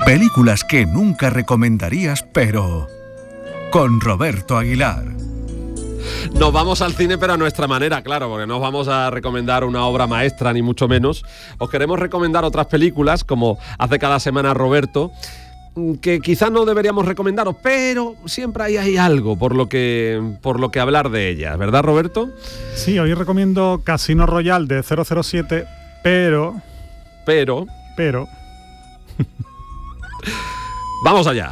Películas que nunca recomendarías, pero con Roberto Aguilar. Nos vamos al cine, pero a nuestra manera, claro, porque no os vamos a recomendar una obra maestra, ni mucho menos. Os queremos recomendar otras películas, como hace cada semana Roberto, que quizás no deberíamos recomendaros, pero siempre hay algo por lo que hablar de ellas, ¿verdad, Roberto? Sí, hoy recomiendo Casino Royale de 007, pero... Vamos allá.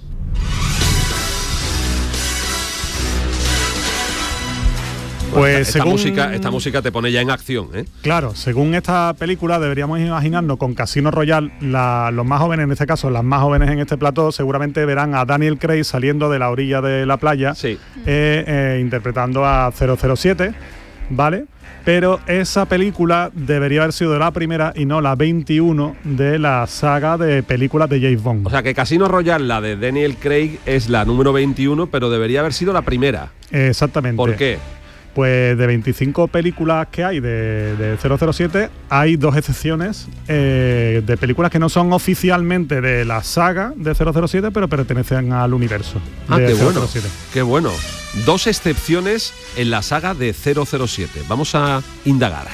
Pues esta música te pone ya en acción, ¿eh? Claro, según esta película deberíamos imaginarnos con Casino Royale, los más jóvenes, en este caso las más jóvenes en este plató, seguramente verán a Daniel Craig saliendo de la orilla de la playa, sí. Interpretando a 007, ¿vale? Pero esa película debería haber sido la primera y no la 21 de la saga de películas de James Bond. O sea que Casino Royale, la de Daniel Craig, es la número 21, pero debería haber sido la primera. Exactamente. ¿Por qué? Pues de 25 películas que hay de 007, hay 2 excepciones de películas que no son oficialmente de la saga de 007, pero pertenecen al universo de 007. Qué bueno. 2 excepciones en la saga de 007. Vamos a indagar.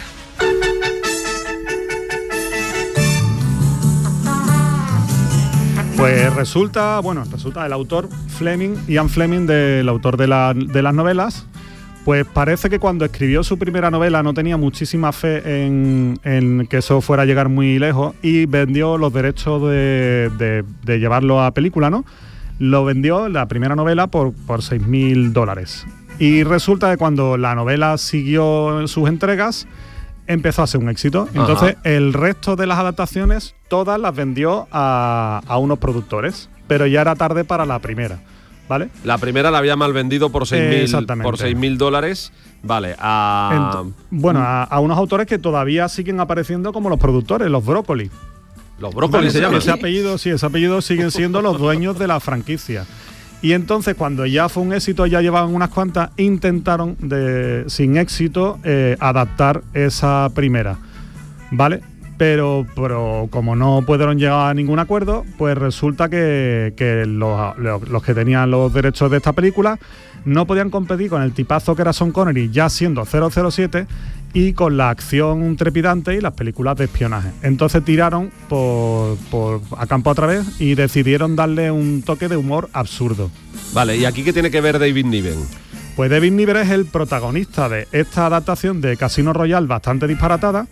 Pues resulta el autor Ian Fleming, del autor de las novelas. Pues parece que cuando escribió su primera novela no tenía muchísima fe en que eso fuera a llegar muy lejos y vendió los derechos de llevarlo a película, ¿no? Lo vendió, la primera novela, por $6,000. Y resulta que cuando la novela siguió sus entregas, empezó a ser un éxito. Entonces, el resto de las adaptaciones, todas las vendió a unos productores, pero ya era tarde para la primera. ¿Vale? La primera la había mal vendido por $6,000, vale, a unos autores que todavía siguen apareciendo como los productores, los Broccoli. Los Broccoli se llaman. Ese apellido siguen siendo los dueños de la franquicia. Y entonces, cuando ya fue un éxito, ya llevaban unas cuantas, intentaron sin éxito adaptar esa primera, ¿vale? Pero como no pudieron llegar a ningún acuerdo, pues resulta que los que tenían los derechos de esta película no podían competir con el tipazo que era Sean Connery, ya siendo 007, y con la acción trepidante y las películas de espionaje. Entonces tiraron a campo otra vez y decidieron darle un toque de humor absurdo. Vale, ¿y aquí qué tiene que ver David Niven? Pues David Niven es el protagonista de esta adaptación de Casino Royale bastante disparatada.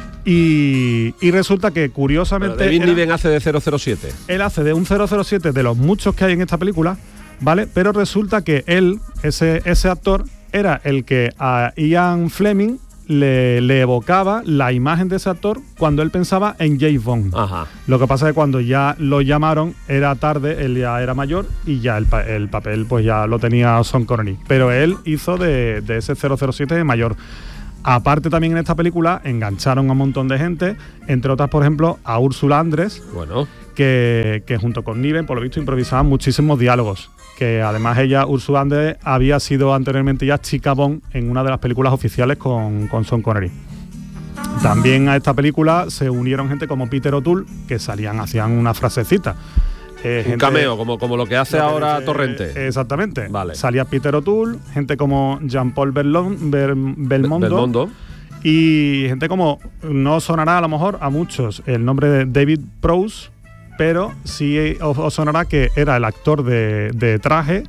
Y resulta que, curiosamente... Pero David Niven hace de 007. Él hace de un 007 de los muchos que hay en esta película, ¿vale? Pero resulta que él, ese actor, era el que a Ian Fleming le evocaba la imagen de ese actor cuando él pensaba en James Bond. Ajá. Lo que pasa es que cuando ya lo llamaron era tarde, él ya era mayor y ya el papel pues ya lo tenía Sean Connery. Pero él hizo de ese 007 de mayor. Aparte, también en esta película engancharon a un montón de gente, entre otras, por ejemplo, a Ursula Andress, que junto con Niven, por lo visto, improvisaban muchísimos diálogos. Que además Ursula Andress, había sido anteriormente ya chica Bond en una de las películas oficiales con Sean Connery. También a esta película se unieron gente como Peter O'Toole, que hacían una frasecita. Un cameo, como lo que hace ahora Torrente. Exactamente. Vale. Salía Peter O'Toole, gente como Jean-Paul Belmondo. Y gente como, no sonará a lo mejor a muchos el nombre de David Prowse, pero sí os sonará que era el actor de traje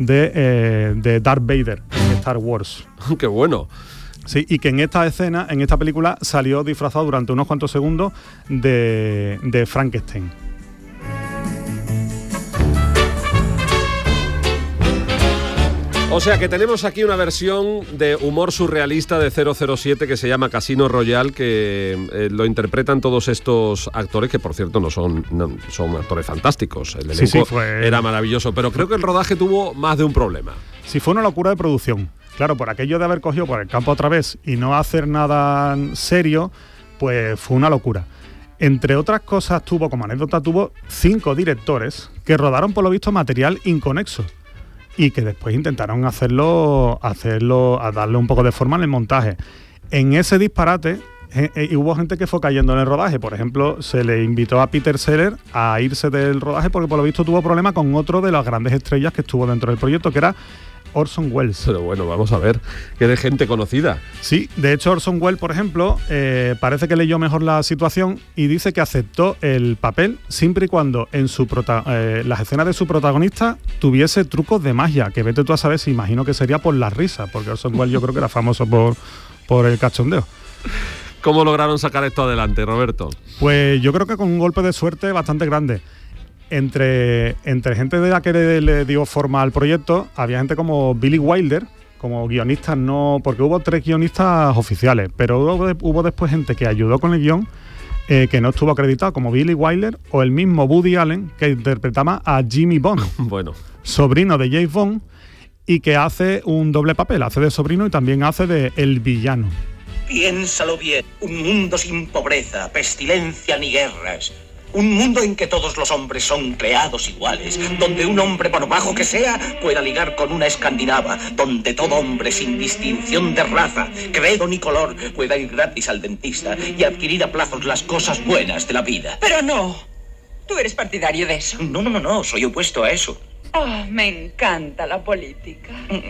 de Darth Vader en Star Wars. ¡Qué bueno! Sí, y que en esta película, salió disfrazado durante unos cuantos segundos de Frankenstein. O sea que tenemos aquí una versión de humor surrealista de 007 que se llama Casino Royale, que lo interpretan todos estos actores, que por cierto son actores fantásticos. El elenco era maravilloso, pero creo que el rodaje tuvo más de un problema. Sí, fue una locura de producción. Claro, por aquello de haber cogido por el campo otra vez y no hacer nada serio, pues fue una locura. Entre otras cosas, como anécdota, tuvo 5 directores que rodaron, por lo visto, material inconexo. Y que después intentaron a darle un poco de forma en el montaje. En ese disparate, y hubo gente que fue cayendo en el rodaje. Por ejemplo, se le invitó a Peter Sellers a irse del rodaje porque por lo visto tuvo problemas con otro de las grandes estrellas que estuvo dentro del proyecto, que era Orson Welles. Pero bueno, vamos a ver, que de gente conocida. Sí, de hecho Orson Welles, por ejemplo, parece que leyó mejor la situación y dice que aceptó el papel siempre y cuando en las escenas de su protagonista tuviese trucos de magia, que vete tú a saber si imagino que sería por la risa, porque Orson Welles yo creo que era famoso por el cachondeo. ¿Cómo lograron sacar esto adelante, Roberto? Pues yo creo que con un golpe de suerte bastante grande. Entre gente de la que le dio forma al proyecto, había gente como Billy Wilder, como guionistas, no, porque hubo 3 guionistas oficiales, pero hubo después gente que ayudó con el guión, que no estuvo acreditado, como Billy Wilder o el mismo Woody Allen, que interpretaba a Jimmy Bond, bueno, sobrino de James Bond, y que hace un doble papel, hace de sobrino y también hace de el villano. Piénsalo bien, un mundo sin pobreza, pestilencia ni guerras. Un mundo en que todos los hombres son creados iguales, donde un hombre, por bajo que sea, pueda ligar con una escandinava, donde todo hombre, sin distinción de raza, credo ni color, pueda ir gratis al dentista y adquirir a plazos las cosas buenas de la vida. Pero no, tú eres partidario de eso. No, soy opuesto a eso. Oh, me encanta la política.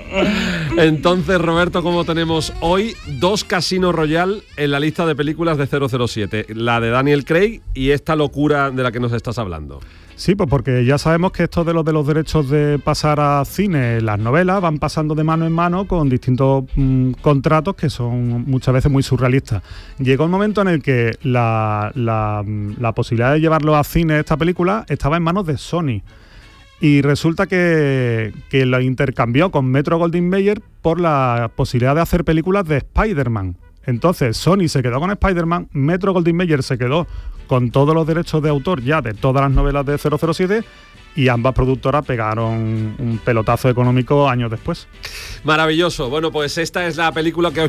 entonces, Roberto, ¿cómo tenemos hoy 2 Casino Royale en la lista de películas de 007? La de Daniel Craig y esta locura de la que nos estás hablando. Sí, pues porque ya sabemos que esto de los derechos de pasar a cine, las novelas, van pasando de mano en mano con distintos contratos que son muchas veces muy surrealistas. Llegó el momento en el que la posibilidad de llevarlo a cine, esta película, estaba en manos de Sony. Y resulta que lo intercambió con Metro-Goldwyn-Mayer por la posibilidad de hacer películas de Spider-Man. Entonces Sony se quedó con Spider-Man, Metro-Goldwyn-Mayer se quedó con todos los derechos de autor ya de todas las novelas de 007 y ambas productoras pegaron un pelotazo económico años después. Maravilloso. Bueno, pues esta es la película que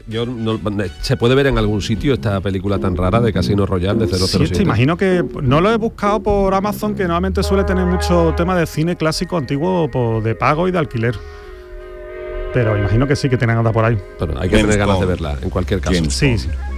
¿se puede ver en algún sitio esta película tan rara de Casino Royale de 007? Sí, te imagino que no lo he buscado por Amazon, que normalmente suele tener mucho tema de cine clásico antiguo de pago y de alquiler. Pero imagino que sí, que tienen nada por ahí. Pero hay que tener ganas de verla, en cualquier caso. Sí.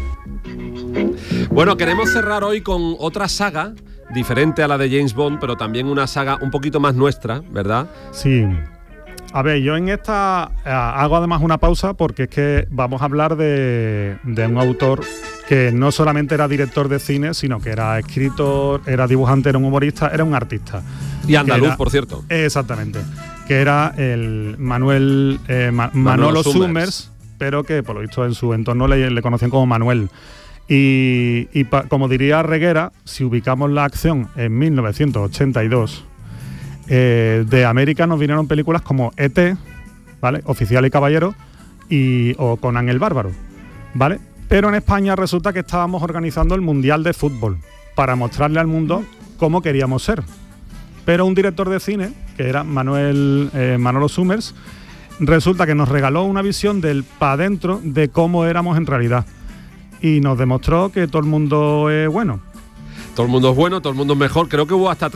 Bueno, queremos cerrar hoy con otra saga diferente a la de James Bond, pero también una saga un poquito más nuestra, ¿verdad? Sí. A ver, yo en esta hago además una pausa porque es que vamos a hablar de un autor que no solamente era director de cine, sino que era escritor, era dibujante, era un humorista, era un artista. Y andaluz, por cierto. Exactamente. Que era el Manolo Summers, pero que por lo visto en su entorno le conocían como Manuel. Y como diría Reguera, si ubicamos la acción en 1982, de América nos vinieron películas como E.T., ¿vale? Oficial y Caballero, o Conan el Bárbaro, ¿vale? Pero en España resulta que estábamos organizando el Mundial de Fútbol para mostrarle al mundo cómo queríamos ser. Pero un director de cine, que era Manolo Summers, resulta que nos regaló una visión del pa' dentro de cómo éramos en realidad. Y nos demostró que todo el mundo es bueno. Todo el mundo es bueno, todo el mundo es mejor. Creo que hubo hasta